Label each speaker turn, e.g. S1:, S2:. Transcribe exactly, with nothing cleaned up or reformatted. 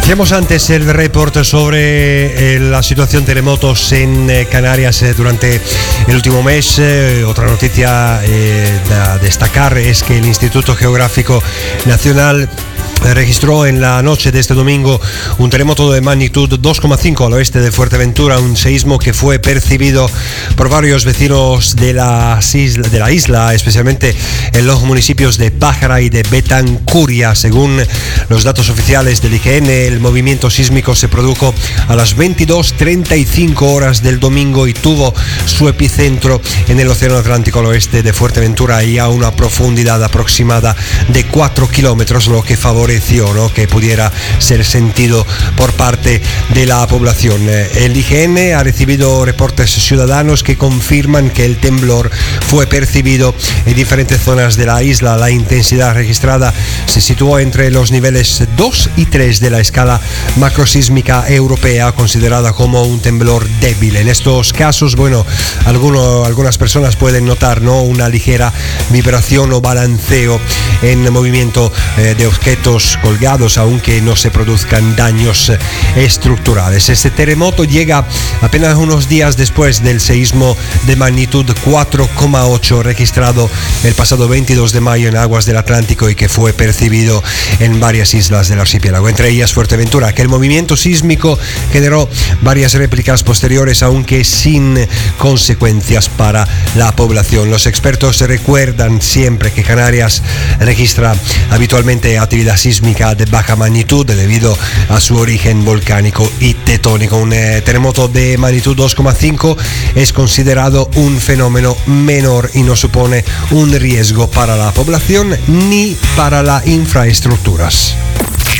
S1: Hacíamos antes el report sobre eh, la situación terremotos en eh, Canarias eh, durante el último mes. Eh, otra noticia eh, a destacar es que el Instituto Geográfico Nacional registró en la noche de este domingo un terremoto de magnitud dos coma cinco al oeste de Fuerteventura, un seísmo que fue percibido por varios vecinos de, las isla, de la isla, especialmente en los municipios de Pájara y de Betancuria. Según los datos oficiales del I G N, el movimiento sísmico se produjo a las veintidós treinta y cinco horas del domingo y tuvo su epicentro en el Océano Atlántico al oeste de Fuerteventura y a una profundidad aproximada de cuatro kilómetros, lo que favoreció ¿no? que pudiera ser sentido por parte de la población. El I G N ha recibido reportes ciudadanos que confirman que el temblor fue percibido en diferentes zonas de la isla. La intensidad registrada se situó entre los niveles dos y tres de la escala macrosísmica europea, considerada como un temblor débil. En estos casos, bueno, alguno, algunas personas pueden notar ¿no? una ligera vibración o balanceo en el movimiento eh, de objetos colgados, aunque no se produzcan daños estructurales. Este terremoto llega apenas unos días después del seísmo de magnitud cuatro coma ocho registrado el pasado veintidós de mayo en aguas del Atlántico y que fue percibido en varias islas del archipiélago, entre ellas Fuerteventura. Que el movimiento sísmico generó varias réplicas posteriores, aunque sin consecuencias para la población. Los expertos recuerdan siempre que Canarias registra habitualmente actividad sísmica de baja magnitud debido a su origen volcánico y tectónico. Un eh, terremoto de magnitud dos coma cinco es considerado un fenómeno menor y no supone un riesgo para la población ni para las infraestructuras.